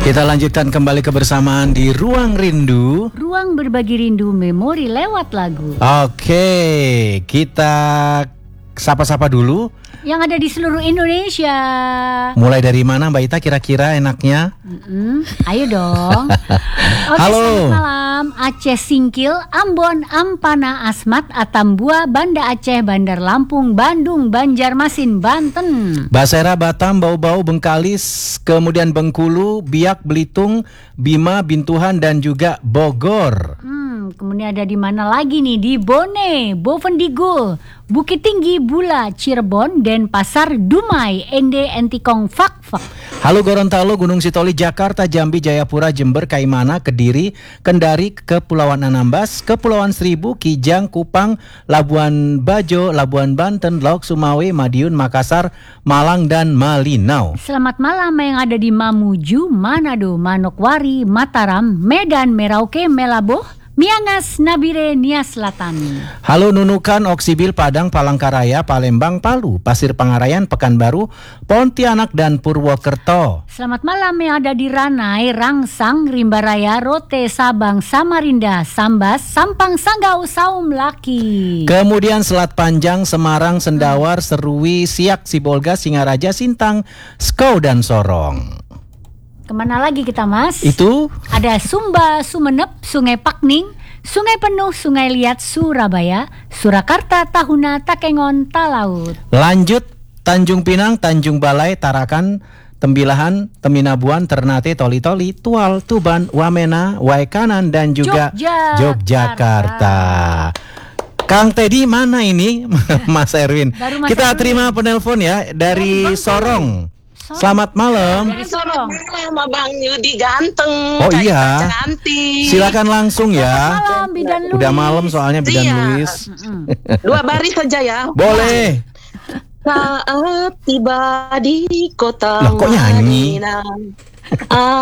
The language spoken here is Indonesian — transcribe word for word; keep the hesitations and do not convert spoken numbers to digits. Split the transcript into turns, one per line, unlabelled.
Kita lanjutkan kembali kebersamaan di Ruang Rindu.
Ruang berbagi rindu memori lewat lagu.
Oke, kita sapa-sapa dulu.
Yang ada di seluruh Indonesia.
Mulai dari mana Mbak Ita kira-kira enaknya?
Mm-mm, ayo dong. Oke,
Halo.
selamat malam. Aceh Singkil, Ambon, Ampana, Asmat, Atambua, Banda Aceh, Bandar Lampung, Bandung, Banjarmasin, Banten.
Basera, Batam, Bau-Bau, Bengkalis, kemudian Bengkulu, Biak, Belitung, Bima, Bintuhan, dan juga Bogor.
Hmm, kemudian ada di mana lagi nih? Di Bone, Bovendigul, Bukit Tinggi, Bula, Cirebon, Denpasar, Dumai, Ende, Entikong, Fakfak.
Halo Gorontalo, Gunung Sitoli, Jakarta, Jambi, Jayapura, Jember, Kaimana, Kediri, Kendari, Kepulauan Anambas, Kepulauan Seribu, Kijang, Kupang, Labuan Bajo, Labuan Banten, Lauk Sumawe, Madiun, Makassar, Malang, dan Malinau.
Selamat malam yang ada di Mamuju, Manado, Manokwari, Mataram, Medan, Merauke, Melaboh, Miangas, Nabire, Nia Selatan.
Halo Nunukan, Oksibil, Padang, Palangkaraya, Palembang, Palu, Pasir Pangarayan, Pekanbaru, Pontianak, dan Purwokerto.
Selamat malam yang ada di Ranai, Rangsang, Rimbaraya, Rote, Sabang, Samarinda, Sambas, Sampang, Sanggau, Saum Laki.
Kemudian Selat Panjang, Semarang, Sendawar, Serui, Siak, Sibolga, Singaraja, Sintang, Skau, dan Sorong.
Kemana lagi kita, Mas?
Itu
ada Sumba, Sumenep, Sungai Pakning, Sungai Penuh, Sungai Liat, Surabaya, Surakarta, Tahuna, Takengon, Talaut.
Lanjut Tanjung Pinang, Tanjung Balai, Tarakan, Tembilahan, Teminabuan, Ternate, Toli-Toli, Tual, Tuban, Wamena, Waikanan, dan juga
Jogja,
Yogyakarta. Kang Teddy mana ini? Mas Erwin.
Mas
Kita
Erwin.
terima penelpon ya dari
Bang
Sorong.
Sorong.
Selamat malam.
Dari Sorong.
Sama Bang Yudi ganteng.
Oh iya.
Cantik.
Silakan langsung ya.
Malam, Bidan Luis.
Udah malam soalnya Bidan
Iya.
Luis.
Dua baris saja ya.
Boleh.
Saat tiba di kota
Lah, kok nyanyi?
Madinah,